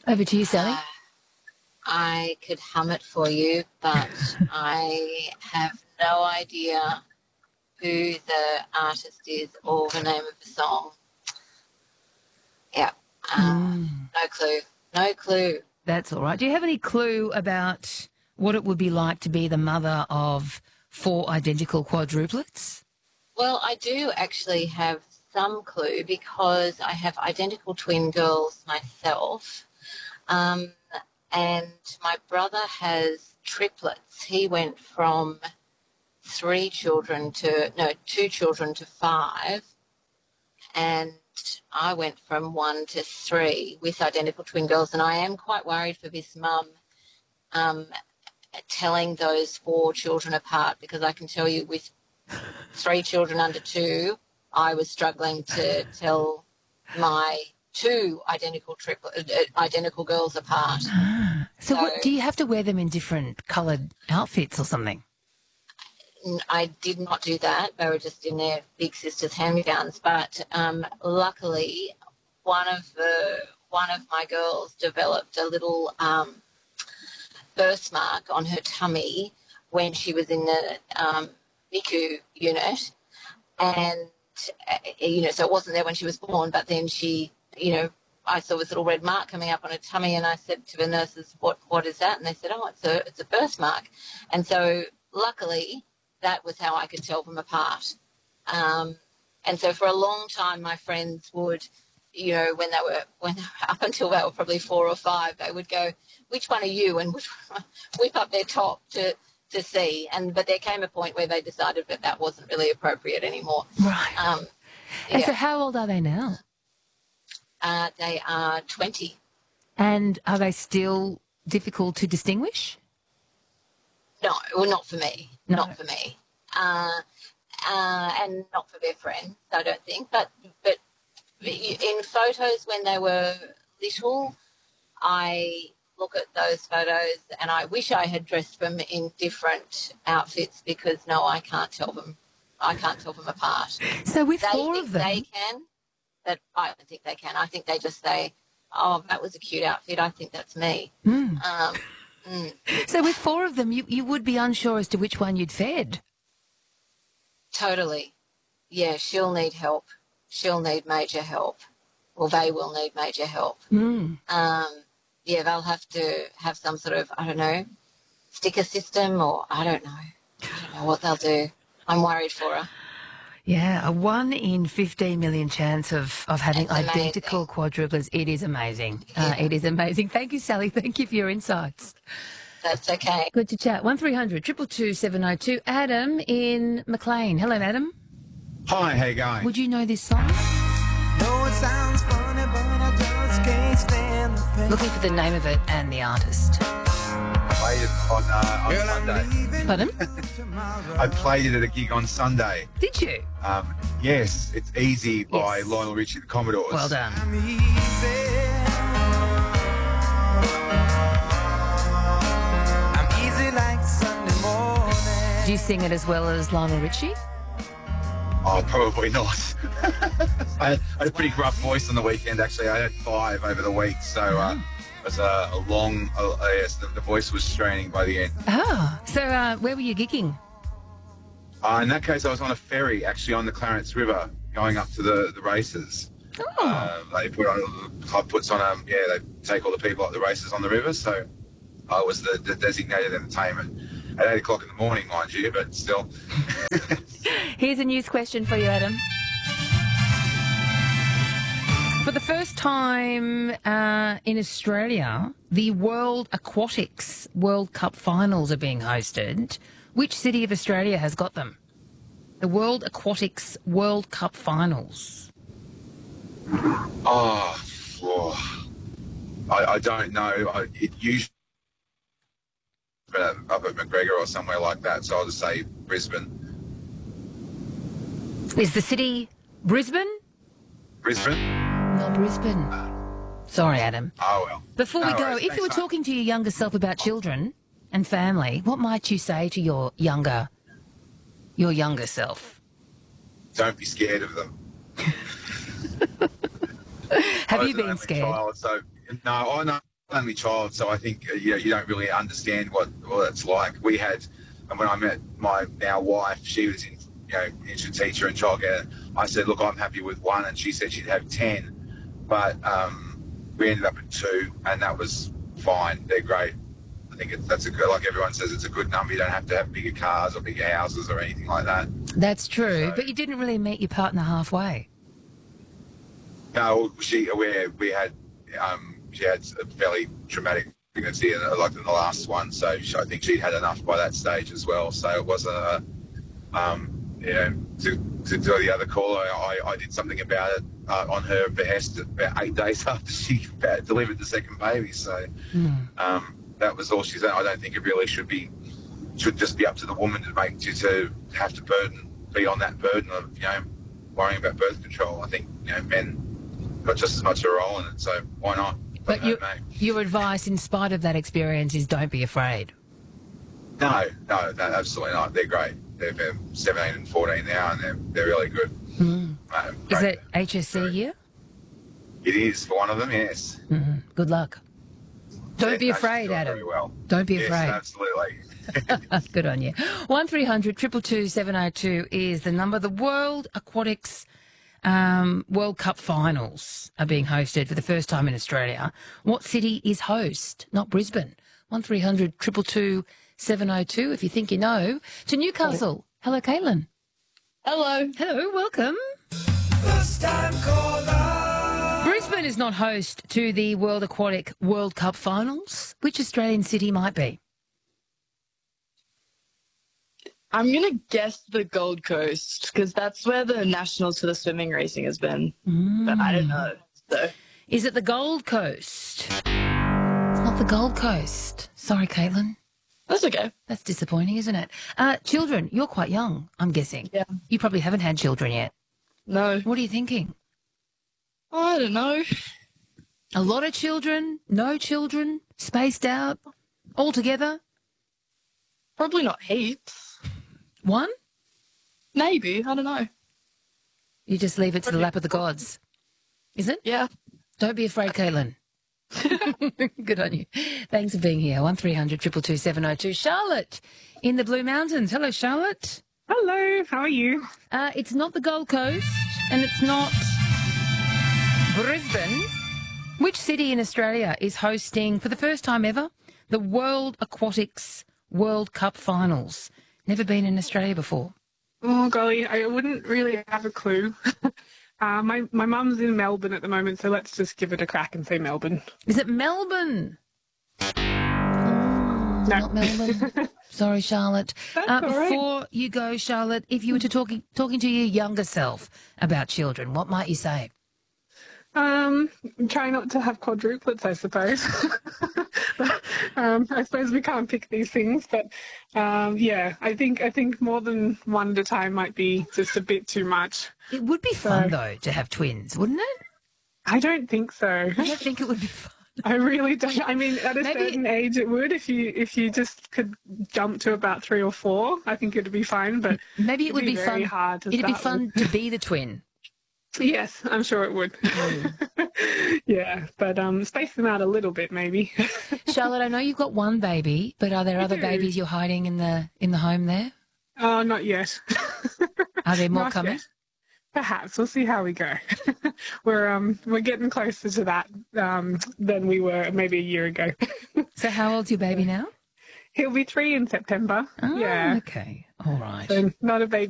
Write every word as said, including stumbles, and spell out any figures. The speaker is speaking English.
Over to you, Sally. Uh, I could hum it for you, but I have no idea who the artist is or the name of the song. Yeah, uh, Mm, no clue. No clue. that's all right. Do you have any clue about what it would be like to be the mother of four identical quadruplets? Well, I do actually have some clue because I have identical twin girls myself. Um, and my brother has triplets. He went from three children to, no, two children to five. And I went from one to three with identical twin girls. And I am quite worried for this mum um, telling those four children apart, because I can tell you with three children under two, I was struggling to tell my two identical triplet, uh, identical girls apart. So, So what, do you have to wear them in different coloured outfits or something? n- I did not do that. They were just in their big sister's hand-me-downs. But um, luckily, one of the one of my girls developed a little um, birthmark on her tummy when she was in the um, N I C U unit, and uh, you know, so it wasn't there when she was born. But then she, you know, I saw this little red mark coming up on her tummy, and I said to the nurses, "What, what is that?" And they said, "Oh, it's a, it's a birthmark." And so, luckily, that was how I could tell them apart. Um, and so, for a long time, my friends would, you know, when they were when they were up until they were probably four or five, they would go, "Which one are you?" and would whip up their top to to see. And but there came a point where they decided that that wasn't really appropriate anymore. Right. Um, And so yeah, how old are they now? uh, they are twenty. And are they still difficult to distinguish? No, well, not for me. No. Not for me. Uh, uh, and not for their friends, I don't think. But but in photos when they were little, I look at those photos and I wish I had dressed them in different outfits, because no, I can't tell them. I can't tell them apart. So with They four think of them... they can, but I don't think they can. I think they just say, "Oh, that was a cute outfit. I think that's me." Mm. Um, mm, So with four of them, you, you would be unsure as to which one you'd fed. totally. Yeah, she'll need help. She'll need major help. Or they will need major help. Mm. Um, yeah, they'll have to have some sort of, I don't know, sticker system, or I don't know. I don't know what they'll do. I'm worried for her. Yeah, a one in fifteen million chance of, of having That's identical amazing. quadruplets. It is amazing. Uh, Yeah. it is amazing. Thank you, Sally. Thank you for your insights. That's okay. Good to chat. one three hundred two two two seven oh two. Adam in McLean. Hello, Adam. Hi, how you going? Would you know this song? No, it sounds funny, but I just can't stand the pain. Looking for the name of it and the artist. Played it on, uh, on Girl, I'm Sunday. leaving Pardon? tomorrow. I played it at a gig on Sunday. Did you? Um, yes, it's Easy by Yes. Lionel Richie and the Commodores. Well done. I'm easy. I'm easy like Sunday morning. Do you sing it as well as Lionel Richie? Oh, probably not. I, had, I had a pretty rough voice on the weekend, actually. I had five over the week, so uh, it was a, a long, uh, uh, yes, the, the voice was straining by the end. Ah, so uh, where were you gigging? Uh, in that case, I was on a ferry, actually, on the Clarence River, going up to the, the races. Oh, Uh, they put on, the club puts on, um, yeah, they take all the people at the races on the river, so I was the, the designated entertainment at eight o'clock in the morning, mind you, but still. here's a news question for you, Adam. For the first time uh, in Australia, the World Aquatics World Cup finals are being hosted. Which city of Australia has got them? The World Aquatics World Cup finals. Oh, oh. I, I don't know. I, it usually up at McGregor or somewhere like that, so I'll just say Brisbane. Is the city Brisbane? Brisbane? Not Brisbane. Sorry, Adam. Oh, well. Before we No go, worries. if you Thanks, were mate. talking to your younger self about children and family, what might you say to your younger, your younger self? Don't be scared of them. Have I you was an been only scared? Child, so, no, I know. only child, so I think uh, you know, you don't really understand what, what it's like. We had, and when I met my now wife, she was in, you know, interim teacher and childcare. I said, look, I'm happy with one, and she said she'd have ten, but um, we ended up at two, and that was fine. They're great. I think it's, that's a good, like everyone says, it's a good number. You don't have to have bigger cars or bigger houses or anything like that. That's true, So- but you didn't really meet your partner halfway. No, she we we had um, she had a fairly traumatic pregnancy, in, like in the last one. So she, I think she had enough by that stage as well. So it wasn't a, um, you know, to, to do the other caller, I, I did something about it uh, on her behest about eight days after she delivered the second baby. So Mm. um, that was all she's done. I don't think it really should be should just be up to the woman to make to, to have to burden be on that burden of, you know, worrying about birth control. I think, you know, men got just as much a role in it, so why not? But no, you, no. your advice, in spite of that experience, is don't be afraid. No, no, no, absolutely not. They're great. They're, they're seventeen and fourteen now, and they're they're really good. Mm. Uh, Is great. it H S C year? It is for one of them, yes. Mm. Good luck. Don't Yeah, be no, she's afraid, doing Adam. Very well. Don't be Yes, afraid. absolutely. Good on you. one three hundred two two two seven oh two is the number. The World Aquatics um, World Cup finals are being hosted for the first time in Australia. What city is host? Not Brisbane. one three hundred two two two seven oh two if you think you know. To Newcastle. Hello, Caitlin. Hello. Hello, welcome. First time caller. Brisbane is not host to the World Aquatic World Cup finals. Which Australian city might be? I'm going to guess the Gold Coast because that's where the nationals for the swimming racing has been. But I don't know. So Is it the Gold Coast? It's not the Gold Coast. Sorry, Caitlin. that's okay. That's disappointing, isn't it? Uh, children, you're quite young, I'm guessing. Yeah. You probably haven't had children yet. No. What are you thinking? I don't know. A lot of children? No children? Spaced out? All together? Probably not heaps. One? Maybe. I don't know. You just leave it to the lap of the gods. Is it? Yeah. Don't be afraid, Caitlin. Good on you. Thanks for being here. one three hundred two two two seven oh two. Charlotte in the Blue Mountains. Hello, Charlotte. Hello, how are you? Uh, it's not the Gold Coast and it's not Brisbane. Which city in Australia is hosting, for the first time ever, the World Aquatics World Cup finals? Never been in Australia before. Oh, golly, I wouldn't really have a clue. uh, my my mum's in Melbourne at the moment, so let's just give it a crack and say Melbourne. Is it Melbourne? Oh, No. Not Melbourne. Sorry, Charlotte. That's Uh, all right. before you go, Charlotte, if you were to talking talking to your younger self about children, what might you say? Um, try not to have quadruplets, I suppose. um, I suppose we can't pick these things, but um, yeah, I think I think more than one at a time might be just a bit too much. It would be fun, though, to have twins, wouldn't it? I don't think so. I don't think it would be fun. I really don't. I mean, at a Maybe- certain age, it would. If you if you just could jump to about three or four, I think it'd be fine. But Maybe it it'd would be, very fun. hard to It'd be start fun to be the twin. Yes, I'm sure it would. Yeah, but um, space them out a little bit, maybe. Charlotte, I know you've got one baby, but are there I other do. babies you're hiding in the in the home there? Oh, not yet. Are there more Not coming? yet. Perhaps we'll see how we go. we're um we're getting closer to that um than we were maybe a year ago. So how old's your baby now? He'll be three in September. Oh, yeah, okay. All right. so not a baby.